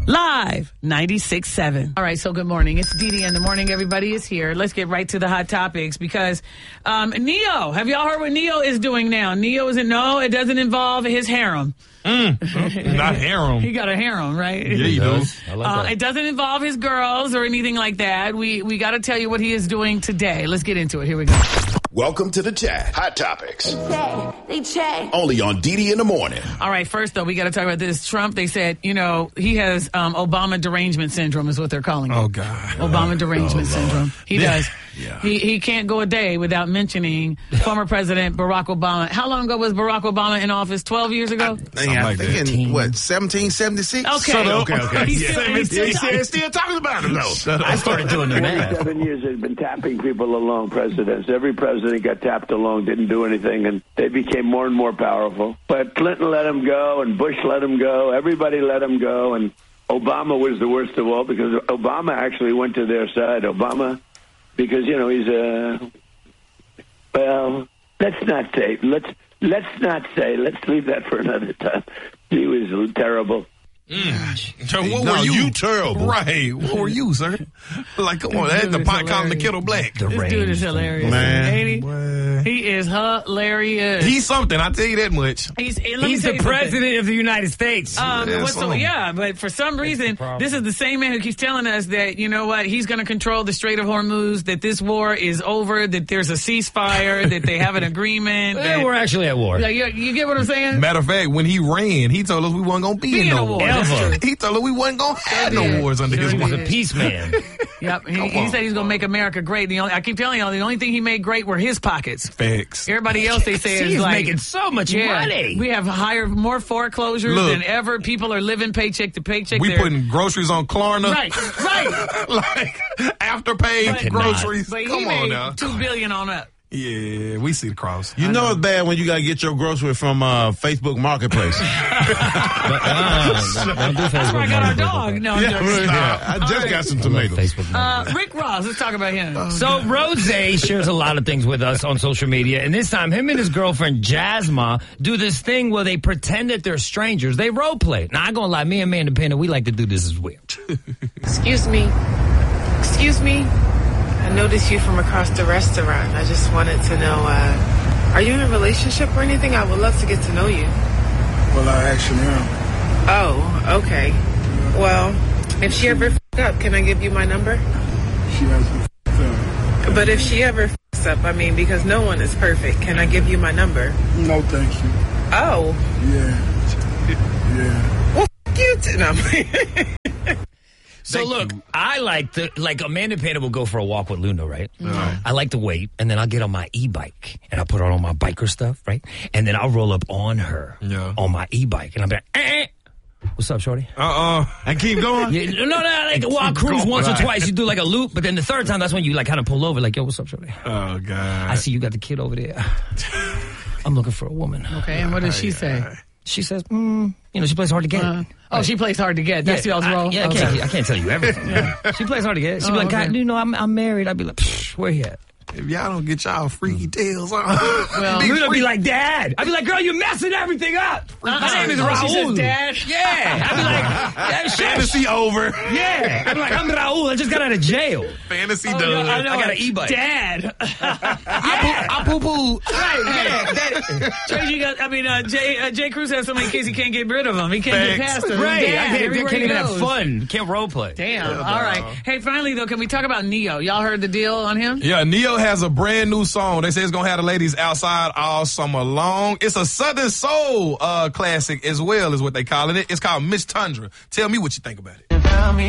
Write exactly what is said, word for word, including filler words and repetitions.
Live ninety-six point seven. All right, so good morning. It's Dee Dee in the morning. Everybody is here. Let's get right to the hot topics because um, Neo, have y'all heard what Neo is doing now? Neo isn't, no, it doesn't involve his harem. Mm, not harem. He got a harem, right? Yeah, he does. I like Uh, that. it doesn't involve his girls or anything like that. We we got to tell you what he is doing today. Let's get into it. Here we go. Welcome to the chat. Hot Topics. Say, they say. Only on Dee Dee in the morning. All right, first, though, we got to talk about this. Trump, they said, you know, he has um, Obama derangement syndrome is what they're calling it. Oh, God. Obama derangement Oh, syndrome. He Yeah. does. Yeah. He he can't go a day without mentioning former President Barack Obama. How long ago was Barack Obama in office? twelve years ago? Something I like think that. in, what, seventeen seventy-six? Okay. Shut up. Okay, okay. He's Yeah. still- he's still He said, talking. still talking about him, though. Shut up. I started doing the math. twenty-seven years they've been tapping people along, presidents. Every president got tapped along, didn't do anything, and they became more and more powerful. But Clinton let him go, and Bush let him go. Everybody let him go, and Obama was the worst of all because Obama actually went to their side. Obama, because, you know, he's a, well, let's not say, let's, let's not say, let's leave that for another time. He was terrible. So what No, were you? you terrible. Right. What were you, sir? Like, come on. This That's dude the is pot calling the hilarious. kettle black. The This dude is hilarious. Man. Ain't he? Boy. He is hilarious. He's something. I tell you that much. He's, let me He's tell the you something. president of the United States. Um, Yeah, what's so, some. yeah, but for some reason, problem. this is the same man who keeps telling us that, you know what, he's going to control the Strait of Hormuz, that this war is over, that there's a ceasefire, that they have an agreement. Eh, That, we're actually at war. Yeah, you, you get what I'm saying? Matter of fact, when he ran, he told us we wasn't going to be, Be in in no a war. war. That's Ever. true. He told us we wasn't going to have Sure no did. wars under Sure his did. watch. The peace man. Yep. He, Come he on. said he's going to make America great. The only, I keep telling y'all, the only thing he made great were his pockets. Facts. Everybody else, they say, is He's like, making so much yeah, money. we have higher, more foreclosures Look. than ever. People are living paycheck to paycheck. We They're- putting groceries on Klarna. Right, right. Like, afterpay But- groceries. But he Come made on now. two billion on up. Yeah, we see the cross. You know it's bad when you got to get your grocery from uh, Facebook Marketplace. That's where I got our dog. No, I'm yeah, joking. yeah. I just got some tomatoes. Facebook. Uh, Rick Ross, let's talk about him. So Rose shares a lot of things with us on social media, and this time him and his girlfriend Jasma do this thing where they pretend that they're strangers. They role play. Now, I'm gonna lie, me and Amanda Pena, we like to do this as well. Excuse me. Excuse me. I noticed you from across the restaurant. I just wanted to know, uh, are you in a relationship or anything? I would love to get to know you. Well, I actually am. Oh, okay. Well, if she ever f*** up, can I give you my number? She has me f***ed up. But if she ever f***s up, I mean, because no one is perfect, can I give you my number? No, thank you. Oh, Yeah. Yeah. well, f*** you too. No. So look, I like to, like Amanda Pena will go for a walk with Luna, right? I like to wait, and then I'll get on my e-bike, and I'll put on all my biker stuff, right? And then I'll roll up on her Yeah. on my e-bike, and I'll be like, eh, eh. What's up, shorty? Uh-uh. And keep going. Yeah, no, no, like, well, I'll cruise Go once or right. twice. You do like a loop, but then the third time, that's when you like kind of pull over, like, yo, what's up, shorty? Oh, God. I see you got the kid over there. I'm looking for a woman. Okay, and what does she say? She says, mm, you know, she plays hard to get. Uh, oh, she plays hard to get. That's yeah, y'all's I, role? yeah, I Okay. can't, I can't tell you everything. She plays hard to get. She'd Oh, be like, okay. God, you know, I'm, I'm married. I'd be like, Psh, where he at? If y'all don't get y'all freaky tails on. Well, Big Luna be freak. like, Dad. I'd be like, girl, you're messing everything up. My name is Oh, Raul. she says, Dad? Yeah. I'd be like, yeah, shush. Fantasy over. Yeah. I'd be like, I'm Raul. I just got out of jail. Fantasy Oh, done. no, I know. I got an e-bike. Dad. I poo poo. Right, yeah. That, Tracy got, I mean, uh, Jay, uh, Jay Cruz has so many kids he can't get rid of them. He can't get Facts. past them. Right. Dad, I can't, I everywhere can't he even have goes. fun. Can't role play. Damn. All right. Hey, finally, though, can we talk about Neo? Y'all heard the deal on him? Yeah, Neo has a brand new song. They say it's gonna have the ladies outside all summer long. It's a Southern Soul uh, classic as well, is what they calling it. It's called Miss Tundra. Tell me what you think about it.